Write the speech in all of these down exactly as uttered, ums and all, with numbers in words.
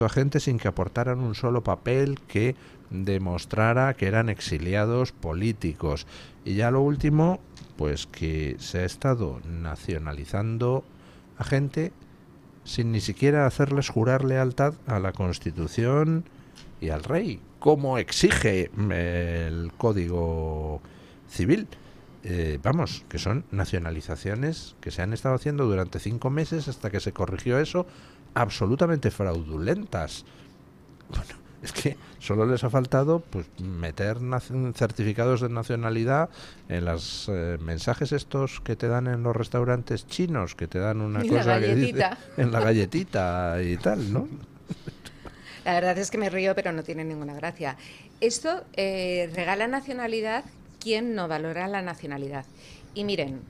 a gente sin que aportaran un solo papel que demostrara que eran exiliados políticos. Y ya lo último, pues que se ha estado nacionalizando a gente sin ni siquiera hacerles jurar lealtad a la Constitución y al rey, como exige el Código Civil. Eh, vamos, que son nacionalizaciones que se han estado haciendo durante cinco meses hasta que se corrigió eso, absolutamente fraudulentas. Bueno, es que solo les ha faltado pues meter certificados de nacionalidad en los eh, mensajes estos que te dan en los restaurantes chinos, que te dan una y cosa la que dice en la galletita y tal, ¿no? La verdad es que me río, pero no tiene ninguna gracia. Esto eh, regala nacionalidad. ¿Quién no valora la nacionalidad? Y miren,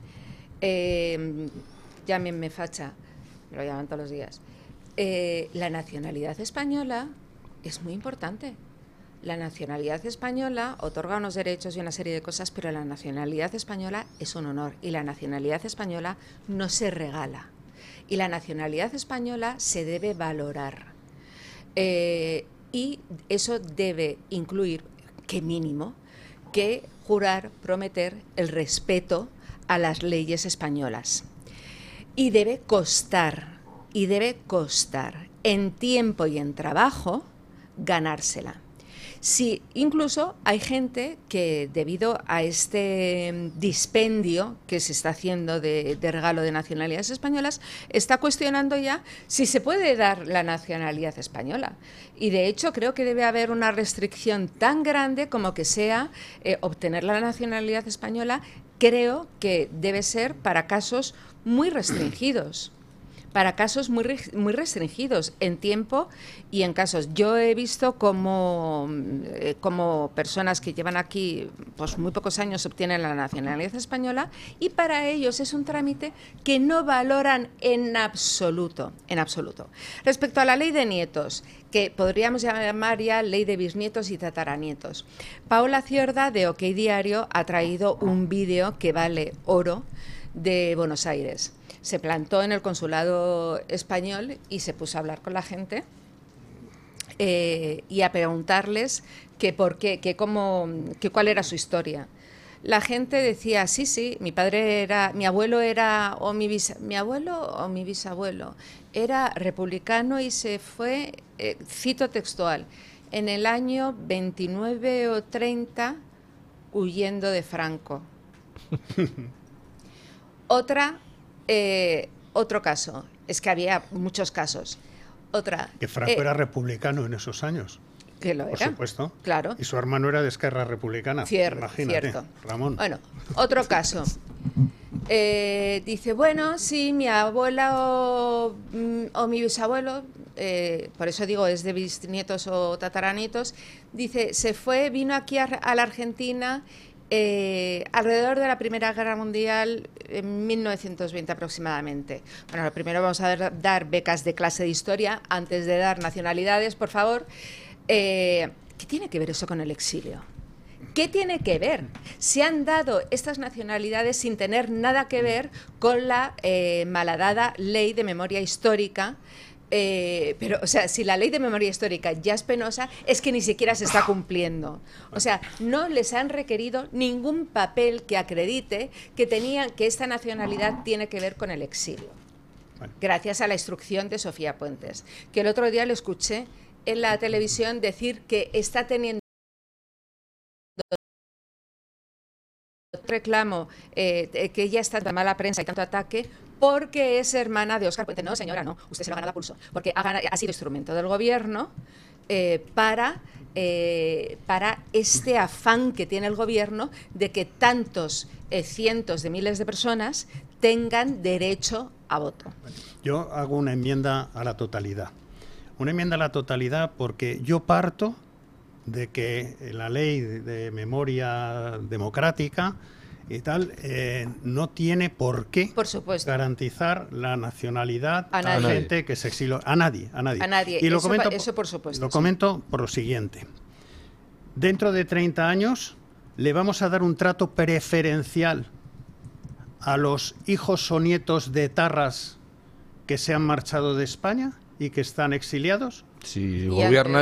eh, llámenme facha, me lo llaman todos los días. Eh, la nacionalidad española es muy importante. La nacionalidad española otorga unos derechos y una serie de cosas, pero la nacionalidad española es un honor y la nacionalidad española no se regala. Y la nacionalidad española se debe valorar. Eh, y eso debe incluir, que mínimo, que jurar, prometer el respeto a las leyes españolas. Y debe costar, y debe costar en tiempo y en trabajo ganársela. Sí, incluso hay gente que debido a este dispendio que se está haciendo de, de regalo de nacionalidades españolas, está cuestionando ya si se puede dar la nacionalidad española. Y de hecho creo que debe haber una restricción tan grande como que sea eh, obtener la nacionalidad española. Creo que debe ser para casos muy restringidos. Para casos muy, muy restringidos en tiempo y en casos. Yo he visto como, eh, como personas que llevan aquí pues muy pocos años obtienen la nacionalidad española y para ellos es un trámite que no valoran en absoluto, en absoluto. Respecto a la ley de nietos, que podríamos llamar ya ley de bisnietos y tataranietos. Paola Ciorda de OK Diario ha traído un vídeo que vale oro de Buenos Aires. Se plantó en el consulado español y se puso a hablar con la gente eh, y a preguntarles que por qué, que cómo, que cuál era su historia. La gente decía, sí, sí, mi padre era, mi abuelo era, o mi, bis, mi abuelo o mi bisabuelo era republicano y se fue, eh, cito textual, en el año veintinueve o treinta huyendo de Franco. Otra... Eh, otro caso, es que había muchos casos. Otra. Que Franco eh, era republicano en esos años. Que lo era. Por supuesto. Claro. Y su hermano era de Esquerra Republicana. Cier Imagínate, cierto. Ramón. Bueno, otro caso. Eh, dice, bueno, sí, mi abuela o, o mi bisabuelo, eh, por eso digo, es de bisnietos o tataranietos, dice, se fue, vino aquí a, a la Argentina Eh, alrededor de la Primera Guerra Mundial, en mil novecientos veinte aproximadamente. Bueno, lo primero vamos a dar, dar becas de clase de historia antes de dar nacionalidades, por favor. Eh, ¿Qué tiene que ver eso con el exilio? ¿Qué tiene que ver? Se han dado estas nacionalidades sin tener nada que ver con la eh, malhadada ley de memoria histórica. Eh, pero, o sea, si la ley de memoria histórica ya es penosa, es que ni siquiera se está cumpliendo. O sea, no les han requerido ningún papel que acredite que tenían, que esta nacionalidad tiene que ver con el exilio. Gracias a la instrucción de Sofía Puentes, que el otro día lo escuché en la televisión decir que está teniendo reclamo, eh, que ella está de mala prensa y tanto ataque porque es hermana de Óscar Puente. No, señora, no, usted se lo ha ganado a pulso, porque ha, ha sido instrumento del gobierno eh, para, eh, para este afán que tiene el gobierno de que tantos eh, cientos de miles de personas tengan derecho a voto. Yo hago una enmienda a la totalidad. Una enmienda a la totalidad porque yo parto de que la ley de memoria democrática y tal eh, no tiene por qué por supuesto. garantizar la nacionalidad a, a gente que se exilió. A nadie, a nadie. A nadie. Y lo eso, comento, eso por supuesto. Lo comento sí. por lo siguiente. Dentro de treinta años le vamos a dar un trato preferencial a los hijos o nietos de etarras que se han marchado de España. y que están exiliados. Si Y gobierna